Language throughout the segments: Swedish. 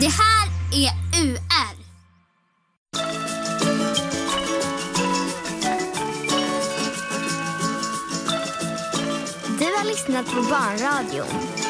Det här är UR. Du har lyssnat på Barnradion.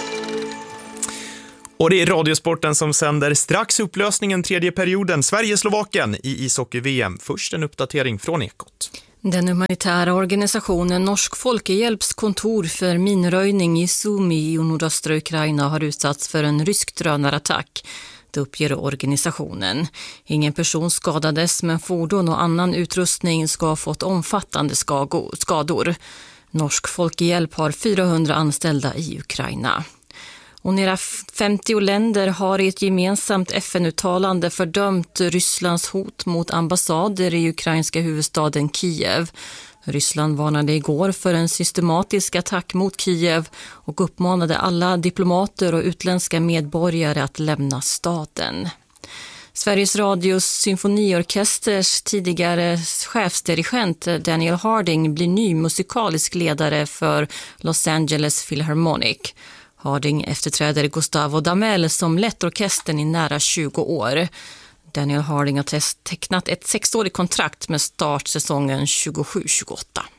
Och det är Radiosporten som sänder strax upplösningen tredje perioden Sverige-Slovakien i ishockey-VM. Först en uppdatering från Ekot. Den humanitära organisationen Norsk Folkehjälps kontor för minröjning i Sumy i nordöstra Ukraina har utsatts för en rysk drönarattack. Det uppger organisationen. Ingen person skadades, men fordon och annan utrustning ska ha fått omfattande skador. Norsk Folkehjälp har 400 anställda i Ukraina. Och nära 50 länder har i ett gemensamt FN-uttalande fördömt Rysslands hot mot ambassader i ukrainska huvudstaden Kiev. Ryssland varnade igår för en systematisk attack mot Kiev och uppmanade alla diplomater och utländska medborgare att lämna staden. Sveriges Radios symfoniorkesters tidigare chefsdirigent Daniel Harding blir ny musikalisk ledare för Los Angeles Philharmonic. Harding efterträder Gustavo Damel som lett orkestern i nära 20 år. Daniel Harding har tecknat ett 6-årigt kontrakt med startsäsongen 27-28.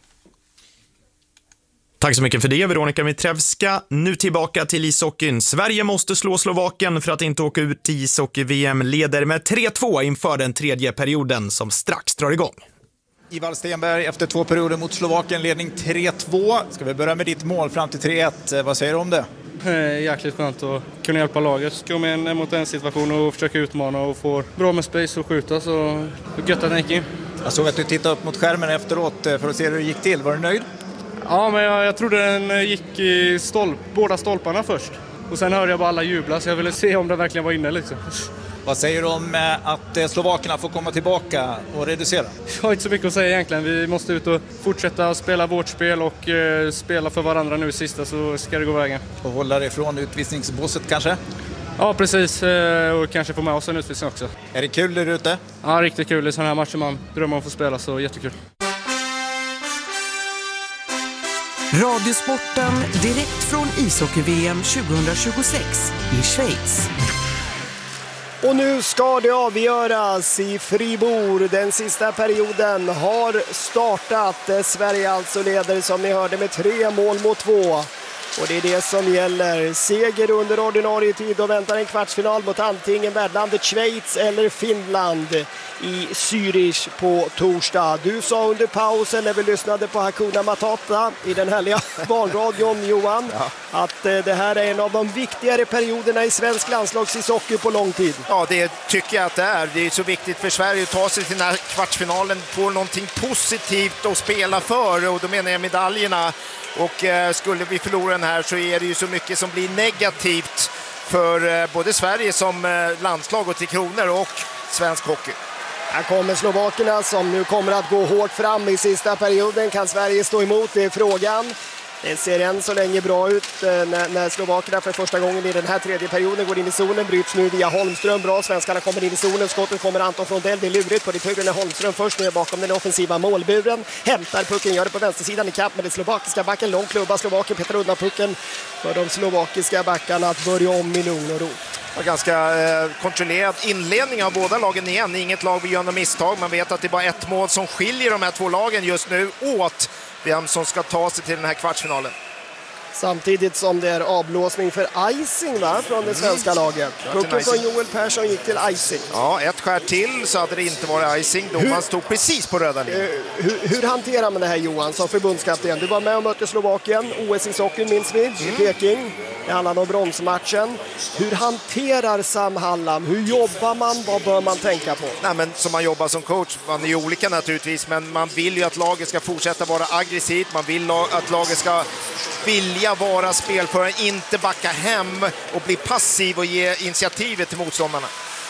Tack så mycket för det, Veronica Mitrevska. Nu tillbaka till ishockeyn. Sverige måste slå Slovakien för att inte åka ut till ishockey-VM. Leder med 3-2 inför den tredje perioden som strax drar igång. Ivar Stenberg efter 2 perioder mot Slovakien, ledning 3-2. Ska vi börja med ditt mål fram till 3-1. Vad säger du om det? Jäkligt skönt att kunna hjälpa laget. Gå med en mot en situation och försöka utmana och få bra med space och skjuta, så gött att den gick in. Jag såg att du tittade upp mot skärmen efteråt för att se hur det gick till. Var du nöjd? Ja, men jag trodde den gick i båda stolparna först. Och sen hörde jag bara alla jubla, så jag ville se om det verkligen var inne liksom. Vad säger du om att slovakerna får komma tillbaka och reducera? Jag har inte så mycket att säga egentligen. Vi måste ut och fortsätta spela vårt spel och spela för varandra nu i sista, så ska det gå vägen. Och hålla dig ifrån utvisningsbåset kanske? Ja, precis. Och kanske få med oss en utvisning också. Är det kul där ute? Ja, riktigt kul. I sådana här matcher man drömmer om att få spela, så jättekul. Radiosporten direkt från ishockey-VM 2026 i Schweiz. Och nu ska det avgöras i Fribourg. Den sista perioden har startat. Sverige alltså leder, som ni hörde, med 3-2. Och det är det som gäller. Seger under ordinarie tid och väntar en kvartsfinal mot antingen värdlandet Schweiz eller Finland i Zürich på torsdag. Du sa under pausen när vi lyssnade på Hakuna Matata i den härliga barnradion, Johan, att det här är en av de viktigare perioderna i svensk landslagsishockey på lång tid. Ja, det tycker jag att det är. Det är så viktigt för Sverige att ta sig till den här kvartsfinalen på någonting positivt att spela för, och då menar jag medaljerna. Och skulle vi förlora den här så är det ju så mycket som blir negativt för både Sverige som landslag och Tre Kronor och svensk hockey. Här kommer slovakerna som nu kommer att gå hårt fram i sista perioden. Kan Sverige stå emot? Det är frågan. Det ser än så länge bra ut när slovakerna för första gången i den här tredje perioden går in i zonen. Bryts nu via Holmström. Bra, svenskarna kommer in i zonen. Skottet kommer Anton Frondell. Det är lurigt på ditt höger när Holmström först ner bakom den offensiva målburen. Hämtar pucken, gör det på vänstersidan i kapp med den slovakiska backen. Lång klubba, Slovaken petar undan pucken för de slovakiska backarna att börja om i lugn och ro. Ganska kontrollerad inledning av båda lagen igen. Inget lag vill göra något misstag. Man vet att det är bara ett mål som skiljer de här två lagen just nu åt vem som ska ta sig till den här kvartsfinalen. Samtidigt som det är avblåsning för icing från det svenska laget. Pucken från Joel Persson gick till icing. Ja, ett skär till så hade det inte varit icing. Domaren stod precis på röda linjen. Hur hanterar man det här, Johan, som förbundskapten? Du var med och mötte Slovakien, OS-ishockey minns vi, i Peking. Det handlade om bronsmatchen. Hur hanterar Sam Hallam? Hur jobbar man? Vad bör man tänka på? Nej, men som man jobbar som coach, man är ju olika naturligtvis, men man vill ju att laget ska fortsätta vara aggressivt. Man vill att laget ska vilja vara spelförare, inte backa hem och bli passiv och ge initiativet till motståndarna.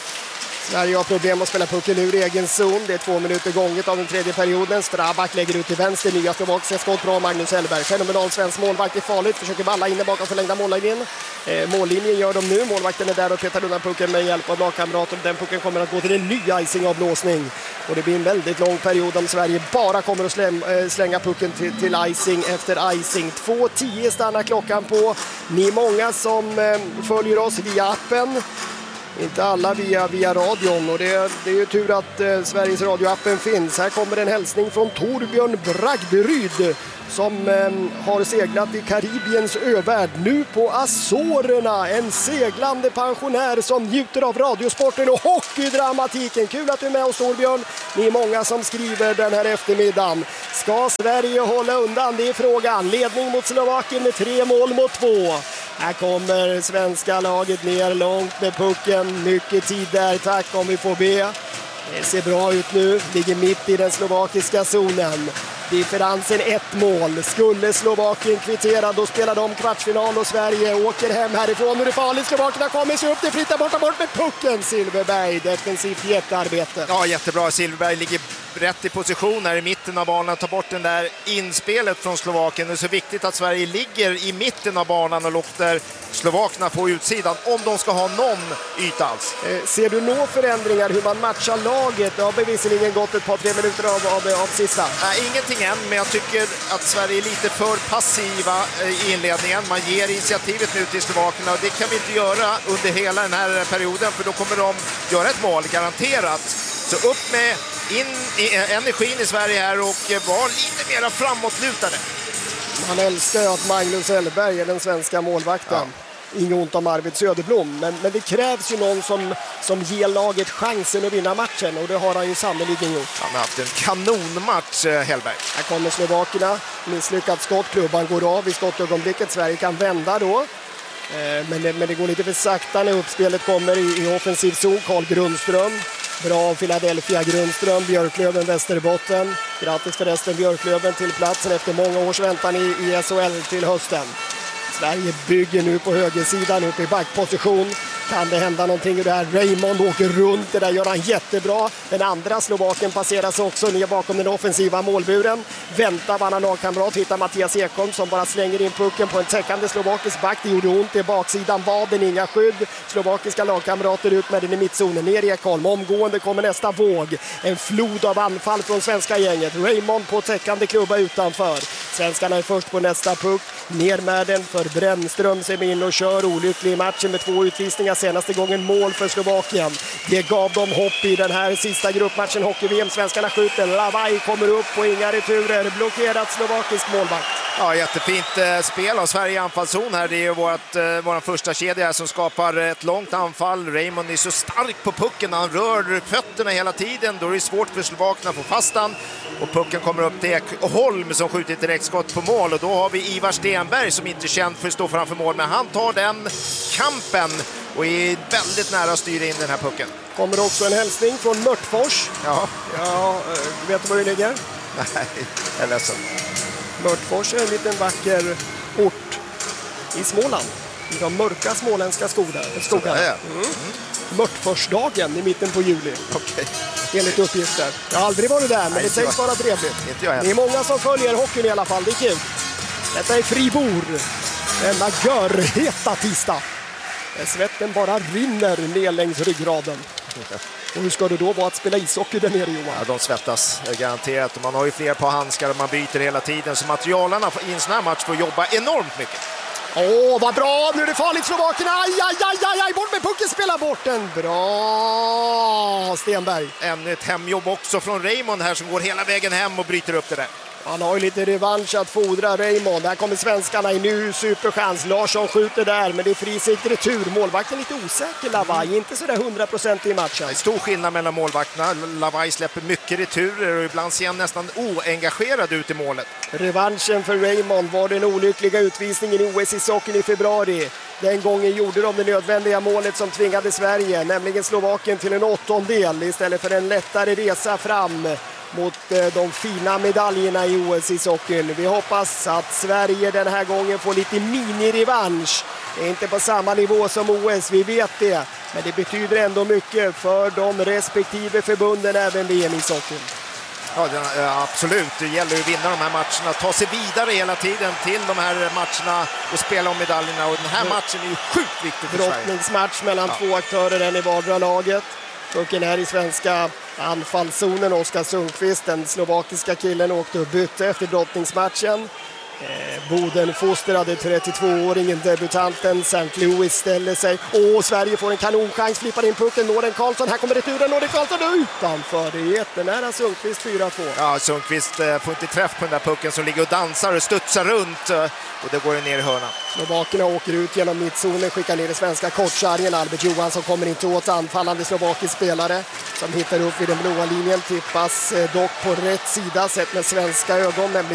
Sverige har problem att spela pucken ur egen zon. Det är 2 minuter gånget av den tredje perioden. Strabak lägger ut till vänster. Nya slovakiska skott. Bra Magnus Hellberg. Fenomenal svensk målvakt är farligt. Försöker valla in bakom förlängda mållinjen. Mållinjen gör de nu. Målvakten är där och petar undan pucken med hjälp av lagkamrater. Den pucken kommer att gå till en ny icingavblåsning. Och det blir en väldigt lång period om Sverige bara kommer att slänga pucken till icing efter icing. 2:10 stannar klockan på. Ni är många som följer oss via appen. Inte alla via radion, och det är ju tur att Sveriges radioappen finns. Här kommer en hälsning från Torbjörn Bragderyd som har seglat i Karibiens övärld, nu på Azorerna. En seglande pensionär som njuter av radiosporten och hockeydramatiken. Kul att du är med oss, Torbjörn. Ni är många som skriver den här eftermiddagen. Ska Sverige hålla undan? Det är frågan. Ledning mot Slovakien med 3-2. Här kommer svenska laget ner långt med pucken. Mycket tid där, tack om vi får be. Det ser bra ut nu. Ligger mitt i den slovakiska zonen. Differensen 1 mål. Skulle Slovakien kvittera, då spelar de kvartsfinal och Sverige åker hem härifrån. Nu är det farligt. Slovakierna kommer sig upp. Det flyttar bort med pucken. Silverberg, defensivt jättearbete. Ja, jättebra. Silverberg ligger rätt i position här i mitten av banan. Tar bort den där inspelet från Slovakien. Det är så viktigt att Sverige ligger i mitten av banan och låter slovakerna få utsidan om de ska ha någon yta alls. Ser du några förändringar hur man matchar laget? Det har bevisligen gått ett par 3 minuter av sista. Ingenting än, men jag tycker att Sverige är lite för passiva i inledningen. Man ger initiativet nu till slovakerna, och det kan vi inte göra under hela den här perioden, för då kommer de göra ett mål, garanterat. Så upp med energin i Sverige här och var lite mer framåtlutade. Man älskar att Magnus Hellberg är den svenska målvakten. Ja. Inget ont om Arvid Söderblom, men det krävs ju någon som ger laget chansen att vinna matchen, och det har han ju sannoliken gjort. Han har haft en kanonmatch, Hellberg. Här kommer slovakerna, misslyckat skott, klubban går av i skottögonblicket. Sverige kan vända då, men det går lite för sakta när uppspelet kommer i offensiv zon. Carl Grundström, bra av Philadelphia Grundström, Björklöven Västerbotten. Grattis förresten Björklöven till platsen efter många års väntan i SHL till hösten. Sverige bygger nu på högersidan upp i backposition. Kan det hända någonting där? Raymond åker runt, det där gör han jättebra. Den andra slovaken passeras också ner bakom den offensiva målburen. Väntar vad han lagkamrat, hittar Mattias Ekholm som bara slänger in pucken på en täckande slovakisk back. Det gjorde ont i baksidan, vaden, inga skydd. Slovakiska lagkamrater ut med den i mittzonen. Ner Ekholm, omgående kommer nästa våg. En flod av anfall från svenska gänget. Raymond på täckande klubba utanför. Svenskarna är först på nästa puck. Ner med den för Brännström som är in och kör. Olycklig i matchen med 2 utvisningar. Senaste gången mål för Slovakien. Det gav dem hopp i den här sista gruppmatchen Hockey-VM. Svenskarna skjuter. Lavaj kommer upp och inga returer. Blockerat slovakisk målvakt. Ja, jättefint spel av Sverige i anfallszon här. Det är vår första kedja som skapar ett långt anfall. Raymond är så stark på pucken. Han rör fötterna hela tiden. Då är det svårt för slovakerna att få fast han. Och pucken kommer upp till Ekholm som skjuter ett direktskott på mål. Och då har vi Ivar Stenberg som inte är känd för att stå framför mål. Men han tar den kampen och är väldigt nära att styra in den här pucken. Kommer också en hälsning från Mörtfors. Ja, vet du var det ligger? Nej, jag är ledsen. Mörtfors är en liten vacker ort i Småland. I de mörka småländska skogarna. Mörtforsdagen i mitten på juli. Okej. Enligt uppgifter. Jag har aldrig varit där, men det sägs vara trevligt. Inte jag det är många som följer hockeyn i alla fall, det är kul. Detta är Fribourg. Denna görheta tisdag. Svetten bara rinner ner längs ryggraden. Och hur ska det då vara att spela ishockey där nere, Johan? Ja, de svettas garanterat. Man har ju fler på handskar och man byter hela tiden. Så materialarna i en sån här match får jobba enormt mycket. Vad bra! Nu är det farligt Slovakerna! Aj! Bort med pucken, spela bort den! Bra! Stenberg. Ännu ett hemjobb också från Raymond här som går hela vägen hem och bryter upp det där. Han har ju lite revansch att fodra, Raymond. Här kommer svenskarna i nu, superchans. Larsson skjuter där, men det är frisikt retur. Målvakten lite osäker, Lavaj. Inte sådär 100% i matchen. Det är stor skillnad mellan målvakterna. Lavaj släpper mycket returer och ibland ser han nästan oengagerad ut i målet. Revanschen för Raymond var den olyckliga utvisningen i OS-ishockeyn i februari. Den gången gjorde de det nödvändiga målet som tvingade Sverige, nämligen Slovakien, till en 8:ondel istället för en lättare resa fram mot de fina medaljerna i OS-ishockeyn. Vi hoppas att Sverige den här gången får lite mini-revansch. Det är inte på samma nivå som OS, vi vet det. Men det betyder ändå mycket för de respektive förbunden även VM-ishockeyn. Ja, absolut. Det gäller att vinna de här matcherna. Ta sig vidare hela tiden till de här matcherna och spela om medaljerna. Och den här matchen är ju sjukt viktig för Sverige. Brottningsmatch mellan två aktörer, en i vardera laget. Pucken här i svenska anfallszonen. Oskar Sundqvist, den slovakiska killen, åkte och bytte efter brottningsmatchen. Boden-fostrade 32-åringen, debutanten St. Louis ställer sig. Sverige får en kanonchans, flippar in pucken, Norden Karlsson, här kommer returen, Norden Karlsson utanför, det är jättenära Sundqvist 4-2. Ja, Sundqvist får inte träff på den där pucken som ligger och dansar och studsar runt och det går ner i hörnan. Slovakerna åker ut genom mittzonen, skickar ner det svenska kortsargen. Albert Johansson kommer inte åt anfallande slovakisk spelare som hittar upp vid den blåa linjen, tippas dock på rätt sida sett med svenska ögon, nämligen